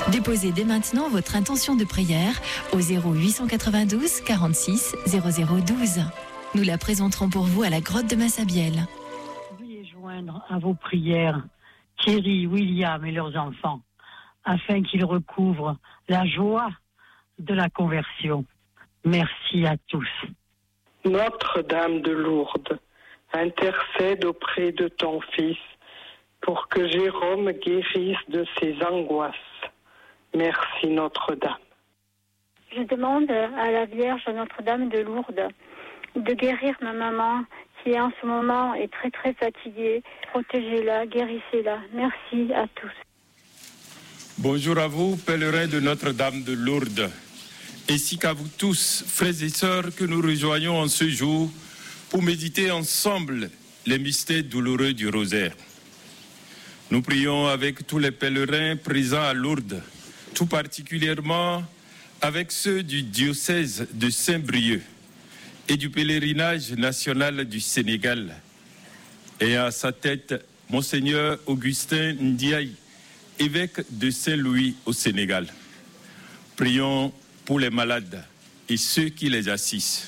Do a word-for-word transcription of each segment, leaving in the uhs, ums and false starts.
Déposez dès maintenant votre intention de prière au zéro huit cent quatre-vingt-douze quarante-six zéro zéro douze. Nous la présenterons pour vous à la grotte de Massabielle. Veuillez joindre à vos prières Thierry, William et leurs enfants, afin qu'ils recouvrent la joie de la conversion. Merci à tous. Notre-Dame de Lourdes, intercède auprès de ton Fils pour que Jérôme guérisse de ses angoisses. Merci Notre-Dame. Je demande à la Vierge Notre-Dame de Lourdes de guérir ma maman qui en ce moment est très très fatiguée. Protégez-la, guérissez-la. Merci à tous. Bonjour à vous, pèlerins de Notre-Dame de Lourdes, ainsi qu'à vous tous, frères et sœurs, que nous rejoignons en ce jour pour méditer ensemble les mystères douloureux du rosaire. Nous prions avec tous les pèlerins présents à Lourdes, tout particulièrement avec ceux du diocèse de Saint-Brieuc et du pèlerinage national du Sénégal, et à sa tête Monseigneur Augustin Ndiaye, évêque de Saint-Louis au Sénégal. Prions pour les malades et ceux qui les assistent.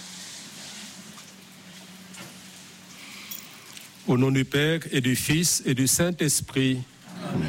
Au nom du Père et du Fils et du Saint-Esprit. Amen.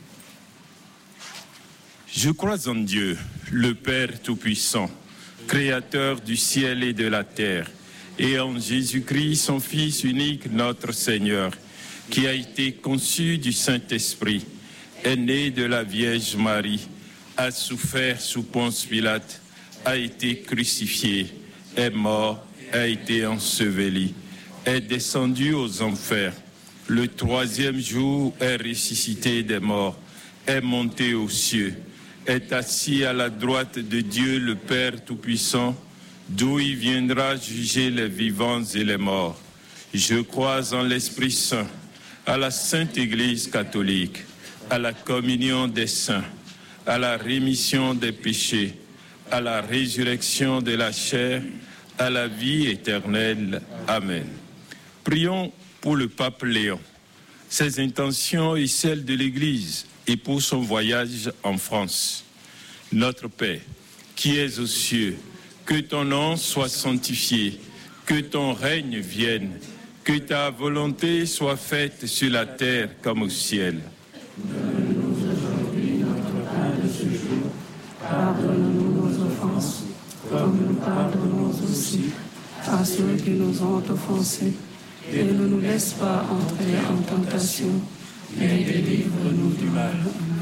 Je crois en Dieu, le Père Tout-Puissant, Créateur du ciel et de la terre, et en Jésus-Christ, son Fils unique, notre Seigneur, qui a été conçu du Saint-Esprit, est né de la Vierge Marie, a souffert sous Ponce Pilate, a été crucifié, est mort, a été enseveli, est descendu aux enfers. Le troisième jour est ressuscité des morts, est monté aux cieux, est assis à la droite de Dieu le Père Tout-Puissant, d'où il viendra juger les vivants et les morts. Je crois en l'Esprit Saint, à la Sainte Église catholique, à la communion des saints, à la rémission des péchés, à la résurrection de la chair, à la vie éternelle. Amen. Prions pour le pape Léon, ses intentions et celles de l'Église, et pour son voyage en France. Notre Père, qui es aux cieux, que ton nom soit sanctifié, que ton règne vienne, que ta volonté soit faite sur la terre comme au ciel. Donne-nous aujourd'hui notre pain de ce jour. Pardonne-nous nos offenses, comme nous pardonnons aussi à ceux qui nous ont offensés. Et ne nous laisse pas entrer en tentation, mais délivre-nous du mal.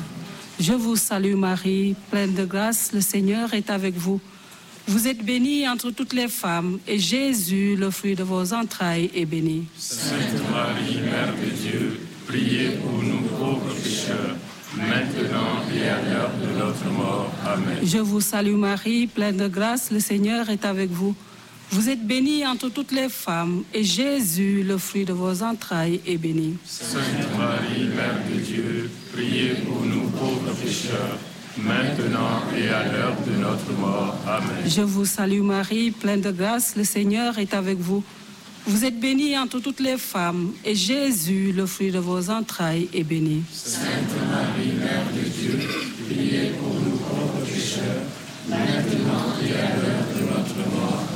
Je vous salue Marie, pleine de grâce, le Seigneur est avec vous. Vous êtes bénie entre toutes les femmes, et Jésus, le fruit de vos entrailles, est béni. Sainte Marie, Mère de Dieu, priez pour nous pauvres pécheurs, maintenant et à l'heure de notre mort. Amen. Je vous salue Marie, pleine de grâce, le Seigneur est avec vous. Vous êtes bénie entre toutes les femmes, et Jésus, le fruit de vos entrailles, est béni. Sainte Marie, Mère de Dieu, priez pour nous pauvres pécheurs, maintenant et à l'heure de notre mort. Amen. Je vous salue Marie, pleine de grâce, le Seigneur est avec vous. Vous êtes bénie entre toutes les femmes, et Jésus, le fruit de vos entrailles, est béni. Sainte Marie, Mère de Dieu, priez pour nous pauvres pécheurs, maintenant et à l'heure de notre mort.